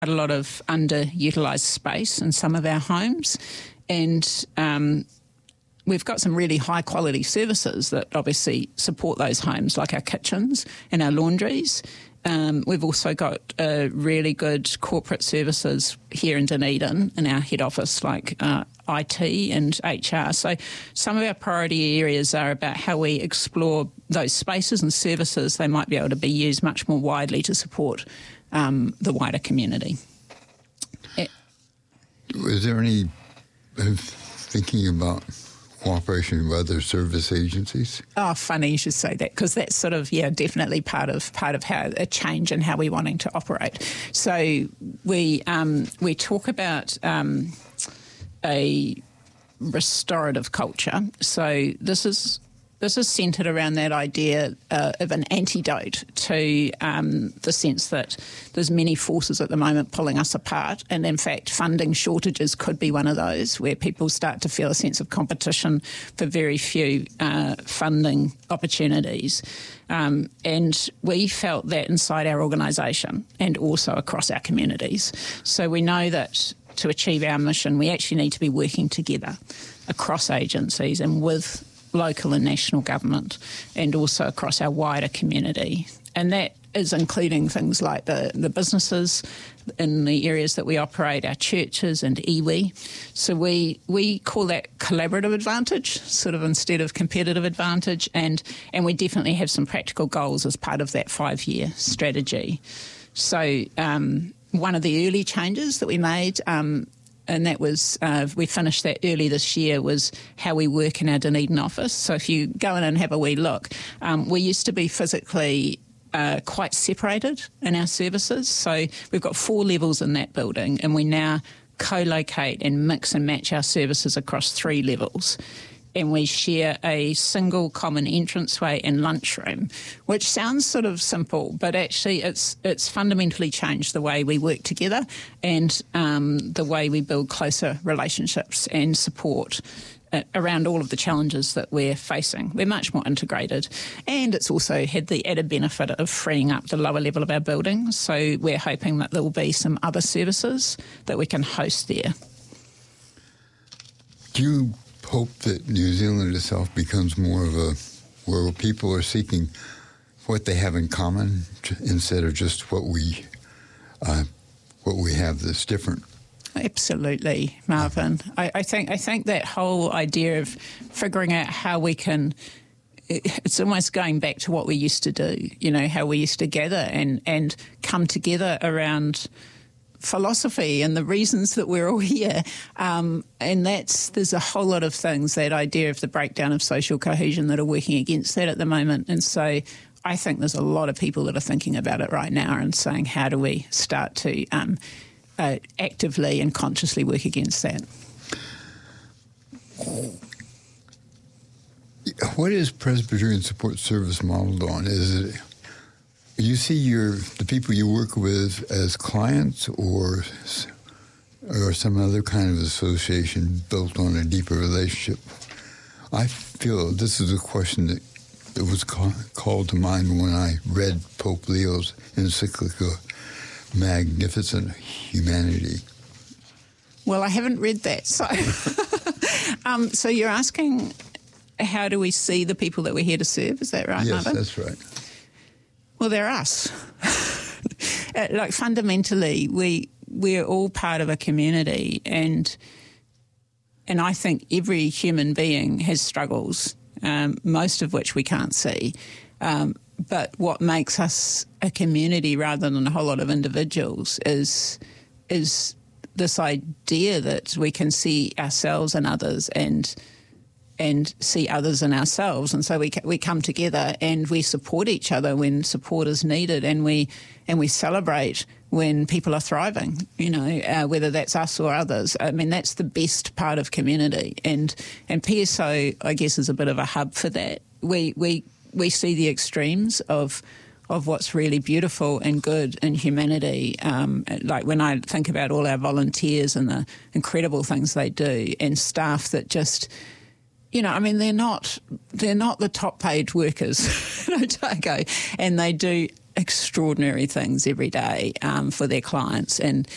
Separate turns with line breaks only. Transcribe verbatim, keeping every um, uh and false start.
a lot of underutilised space in some of our homes, and um, we've got some really high quality services that obviously support those homes, like our kitchens and our laundries. Um, we've also got uh, really good corporate services here in Dunedin in our head office, like uh, I T and H R. So some of our priority areas are about how we explore those spaces and services. They might be able to be used much more widely to support um, the wider community.
Was there any uh, thinking about cooperation with other service agencies?
Oh, funny you should say that, because that's sort of, yeah, definitely part of part of how a change in how we're wanting to operate. So we um, we talk about um, a restorative culture. So this is this is centred around that idea uh, of an antidote to um, the sense that there's many forces at the moment pulling us apart, and in fact funding shortages could be one of those, where people start to feel a sense of competition for very few uh, funding opportunities. Um, and we felt that inside our organisation and also across our communities. So we know that to achieve our mission, we actually need to be working together across agencies and with local and national government, and also across our wider community. And that is including things like the, the businesses in the areas that we operate, our churches and iwi. So we we call that collaborative advantage, sort of instead of competitive advantage, and, and we definitely have some practical goals as part of that five-year strategy. So um, one of the early changes that we made, um, and that was, uh, we finished that early this year, was how we work in our Dunedin office. So if you go in and have a wee look, um, we used to be physically uh, quite separated in our services. So we've got four levels in that building, and we now co-locate and mix and match our services across three levels. And we share a single common entranceway and lunchroom, which sounds sort of simple, but actually it's it's fundamentally changed the way we work together and um, the way we build closer relationships and support uh, around all of the challenges that we're facing. We're much more integrated, and it's also had the added benefit of freeing up the lower level of our building. So we're hoping that there will be some other services that we can host there.
Do you hope that New Zealand itself becomes more of a where people are seeking what they have in common instead of just what we uh, what we have that's different?
Absolutely, Marvin. I, I think I think that whole idea of figuring out how we can, it's almost going back to what we used to do, you know, how we used to gather and, and come together around philosophy and the reasons that we're all here. Um, and that's, there's a whole lot of things, that idea of the breakdown of social cohesion, that are working against that at the moment. And so I think there's a lot of people that are thinking about it right now and saying, how do we start to um, uh, actively and consciously work against that?
What is Presbyterian Support Service modeled on? Is it, you see your the people you work with as clients, or or some other kind of association built on a deeper relationship? I feel this is a question that, that was ca- called to mind when I read Pope Leo's encyclical Magnificent Humanity.
Well, I haven't read that, so um, so you're asking, how do we see the people that we're here to serve? Is that right,
yes,
Marvin?
Yes, that's right.
Well, they're us. Like, fundamentally, we we're all part of a community, and and I think every human being has struggles, um, most of which we can't see. Um, but what makes us a community rather than a whole lot of individuals is is this idea that we can see ourselves and others, and and see others in ourselves, and so we we come together and we support each other when support is needed, and we and we celebrate when people are thriving. You know, uh, whether that's us or others. I mean, that's the best part of community, and and P S O, I guess, is a bit of a hub for that. We we we see the extremes of of what's really beautiful and good in humanity. Um, like when I think about all our volunteers and the incredible things they do, and staff that just, you know, I mean, they're not they're not the top paid workers in Otago, and they do extraordinary things every day um, for their clients, and